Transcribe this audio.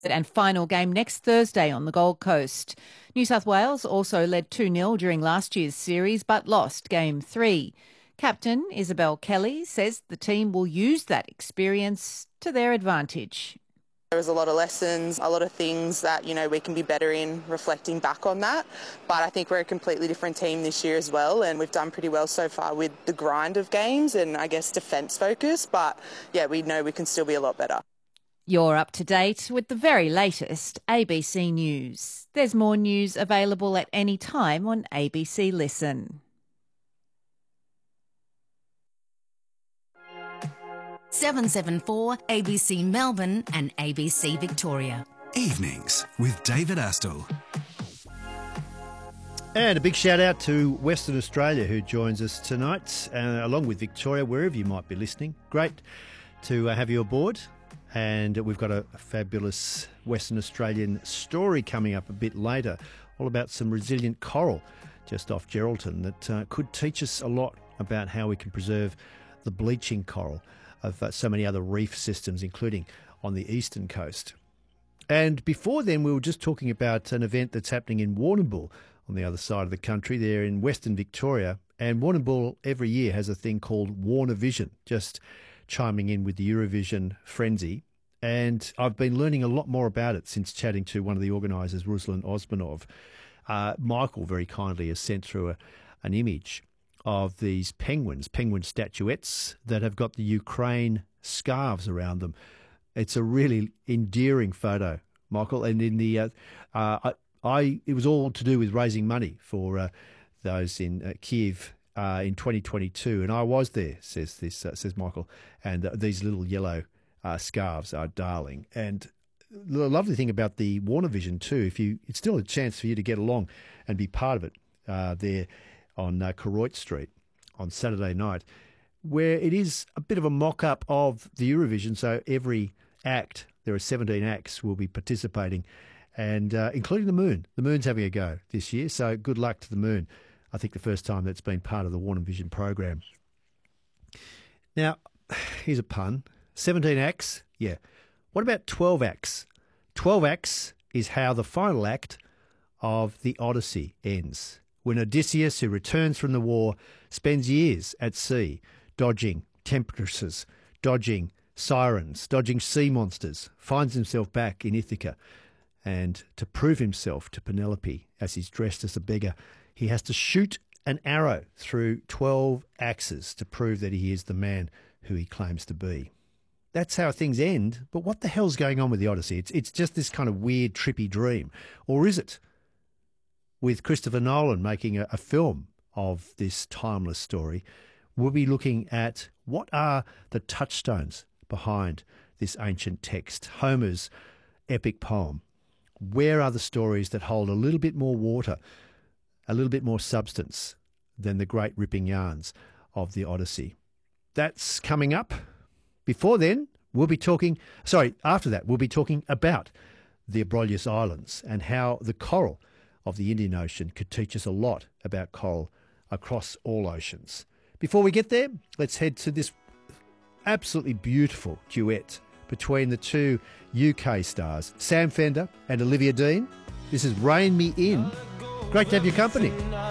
And final game next Thursday on the Gold Coast. New South Wales also led 2-0 during last year's series but lost Game 3. Captain Isabel Kelly says the team will use that experience to their advantage. There was a lot of lessons, a lot of things that, we can be better in reflecting back on that. But I think we're a completely different team this year as well, and we've done pretty well so far with the grind of games and I guess defence focus. But yeah, we know we can still be a lot better. You're up to date with the very latest ABC News. There's more news available at any time on ABC Listen. (774) ABC Melbourne and ABC Victoria. Evenings with David Astle. And a big shout out to Western Australia who joins us tonight, along with Victoria, wherever you might be listening. Great to have you aboard. And we've got a fabulous Western Australian story coming up a bit later, all about some resilient coral just off Geraldton that could teach us a lot about how we can preserve the bleaching coral of so many other reef systems, including on the eastern coast. And before then, we were just talking about an event that's happening in Warrnambool on the other side of the country. They're in Western Victoria. And Warrnambool every year has a thing called Warner Vision, just chiming in with the Eurovision frenzy. And I've been learning a lot more about it since chatting to one of the organisers, Ruslan Osmanov. Michael very kindly has sent through an image of these penguin statuettes that have got the Ukraine scarves around them. It's a really endearing photo, Michael. And in the it was all to do with raising money for those in Kiev in 2022, and I was there. Says Michael, and these little yellow scarves are darling. And the lovely thing about the Warner Vision too, it's still a chance for you to get along and be part of it there on Koroit Street on Saturday night, where it is a bit of a mock-up of the Eurovision. So every act, there are 17 acts, will be participating, and including the Moon. The Moon's having a go this year, so good luck to the Moon. I think the first time that's been part of the Warner Vision program. Now, here's a pun. 17 acts? Yeah. What about 12 acts? 12 acts is how the final act of the Odyssey ends, when Odysseus, who returns from the war, spends years at sea, dodging tempestuses, dodging sirens, dodging sea monsters, finds himself back in Ithaca. And to prove himself to Penelope, as he's dressed as a beggar, he has to shoot an arrow through 12 axes to prove that he is the man who he claims to be. That's how things end, but what the hell's going on with the Odyssey? It's just this kind of weird, trippy dream. Or is it? With Christopher Nolan making a film of this timeless story, we'll be looking at what are the touchstones behind this ancient text, Homer's epic poem. Where are the stories that hold a little bit more water, a little bit more substance than the great ripping yarns of the Odyssey? That's coming up. Before then, after that, we'll be talking about the Abrolhos Islands and how the coral of the Indian Ocean could teach us a lot about coral across all oceans. Before we get there, let's head to this absolutely beautiful duet between the two UK stars, Sam Fender and Olivia Dean. This is Rein Me In. Great to have your company.